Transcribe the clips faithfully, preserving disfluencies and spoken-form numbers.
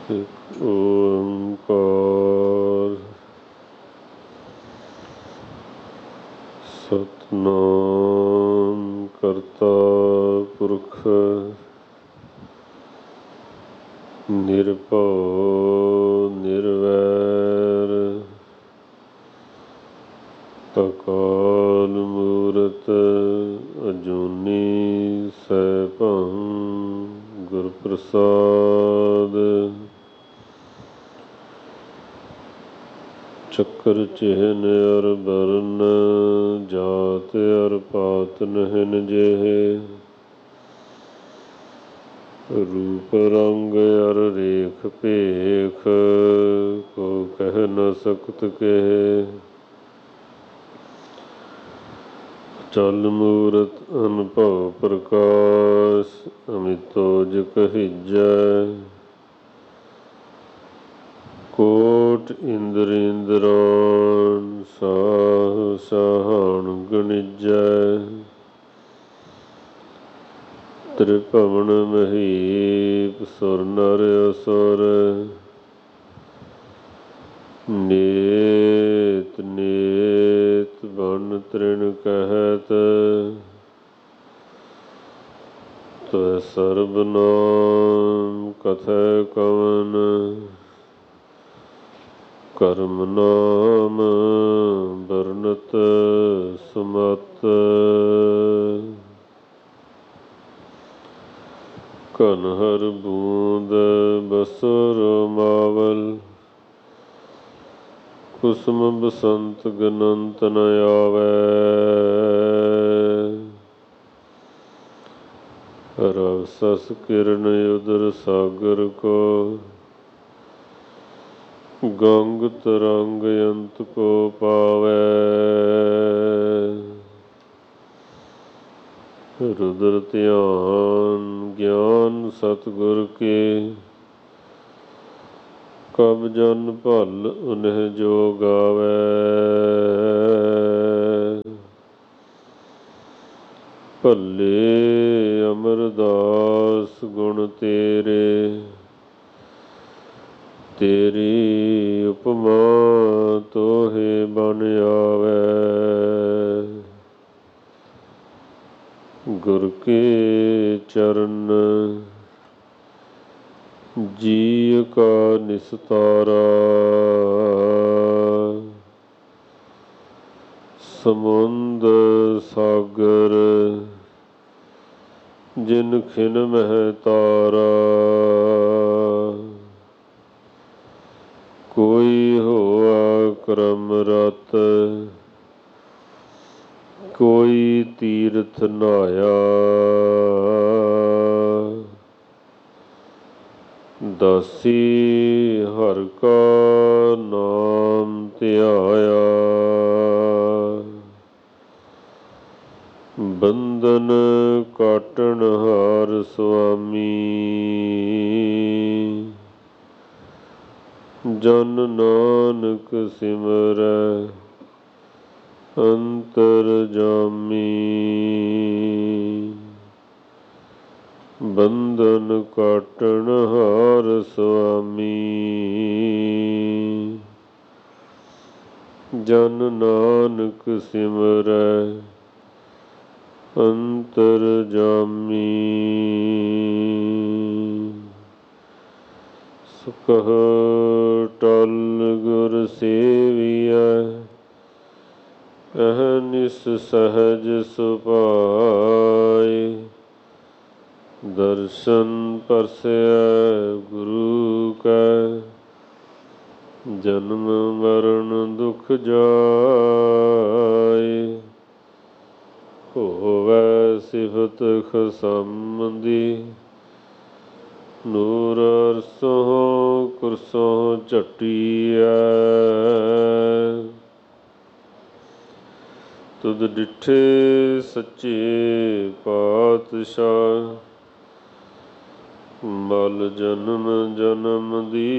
ਇੱਕ ਓਂਕਾਰ ਸਤਿਨਾਮ ਕਰਤਾ ਪੁਰਖ ਨਿਰਭਉ ਨਿਰਵੈਰ ਅਕਾਲ ਮੂਰਤ ਅਜੂਨੀ ਸੈਭੰ ਗੁਰ ਪ੍ਰਸਾਦ। ਚੱਕਰ ਚਿਹਨ ਅਰ ਬਰਨ ਜਾਤ ਅਰ ਪਾਤ ਨਹਿਨ ਜਿਹੇ ਰੂਪ ਰੰਗ ਅਰ ਰੇਖ ਭੇਖ ਕੋ ਕਹਿ ਨ ਸਕਤ ਕਹੇ। ਚਲ ਮੂਰਤ ਅਨਭਉ ਪ੍ਰਕਾਸ਼ ਅਮਿਤੋ ਜ ਕਹੀਜੈ। ਕੋਟ ਇੰਦਰ ਇੰਦਰਾਨ ਸਾਹ ਸਾਹਣ ਗਣਿਜੈ। ਤ੍ਰਿਭਵਨ ਮਹੀਪ ਸੁਰ ਨਰ ਅਸੁਰ ਨੇਤ ਨੇਤ ਬਨ ਤ੍ਰਿਣ ਕਹਿਤ। ਤਵੈ ਸਰਬ ਨਾਮ ਕਥੈ ਕਵਨ ਕਰਮ ਨਾਮ ਬਰਨਤ ਸੁਮਤ। ਘਨ ਹਰ ਬੂੰਦ ਬਸੁਰ ਮਾਵਲ ਕੁਸਮ ਬਸੰਤ ਗਨੰਤ ਨ ਆਵੈ। ਰਵ ਸਸ ਕਿਰਨ ਉਦਰ ਸਾਗਰ ਕੋ ਗੰਗ ਤਰੰਗ ਅੰਤ ਕੋ ਪਾਵੈ। ਰੁਦਰ ਧਿਆਨ ਗਿਆਨ ਸਤਿਗੁਰ ਕੇ ਕਬ ਜਨ ਭਲ ਉਨਹਿ ਜੋ ਗਾਵੈ। ਭੱਲੇ ਅਮਰਦਾਸ ਗੁਣ ਤੇਰੇ ਤੇਰੀ ਉਪਮਾ ਤੋਹਿ ਬਨ ਆਵੈ। ਗੁਰ ਕੇ ਚਰਨ ਜੀਅ ਕਾ ਨਿਸਤਾਰਾ। ਸਮੁੰਦ ਸਾਗਰ ਜਿਨ ਖਿਨ ਮਹਿ ਤਾਰਾ। ਕੋਈ ਹੋਆ ਕਰਮ ਰਤ ਕੋਈ ਤੀਰਥ ਨਹਾਇਆ। ਦਾਸੀ ਹਰਿ ਕਾ ਨਾਮ ਧਿਆਇਆ। ਬੰਧਨ ਕਾਟਣ ਹਾਰ ਸੁਆਮੀ। ਜਨ ਨਾਨਕ ਸਿਮਰੈ ਅੰਤਰਜਾਮੀ। ਬੰਧਨ ਕਾਟਣ ਹਾਰ ਸੁਆਮੀ। ਜਨ ਨਾਨਕ ਸਿਮਰੈ ਅੰਤਰਜਾਮੀ। ਸੁਖਹ ਟਲ ਗੁਰ ਸੇਵੀਐ ਅਹਨਿਸ ਸਹਜ ਸੁਭਾਇ। ਦਰਸ਼ਨ ਪਰਸੈ ਗੁਰੂ ਕੈ ਜਨਮ ਮਰਨ ਦੁਖ ਜਾਇ। ਹੋਵੈ ਸਿਫਤ ਖਸਮ ਦੀ ਨੂਰ ਅਰਸੋਂ ਕੁਰਸੋਂ ਝਟੀਐ। ਤੁਧ ਡਿਠੇ ਸੱਚੇ ਪਾਤਸ਼ਾਹ ਮਲ ਜਨਮ ਜਨਮ ਦੀ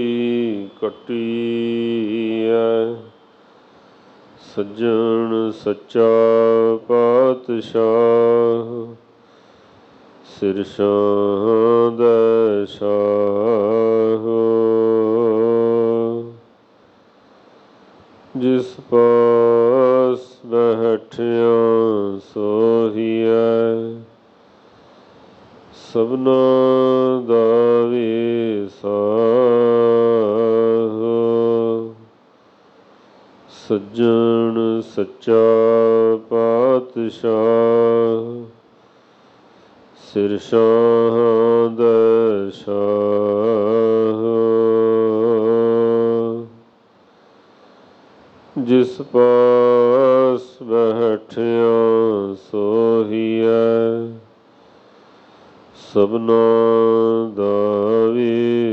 ਕੱਟੀਐ। ਸੱਜਣ ਸੱਚਾ ਪਾਤਸ਼ਾਹ ਸਿਰ ਸ਼ਾਹ ਦਾ ਸ਼ਾਹ। ਪਾਸ ਬੈਠਿਆ ਸੋਹੀਐ, ਸਭਨਾ ਦਾ ਵਿਸਾਹੋ। ਸੱਜਣ ਸੱਚਾ ਪਾਤਸ਼ਾਹ, ਸਿਰ ਸ਼ਾਹਾਂ ਦਾ ਸ਼ਾਹ। ਜਿਸ ਪਾਸ ਬੈਠਿਆ ਸੋਹੀਐ, ਸਭਨਾ ਦਾ ਵਿਸਾਹੋ।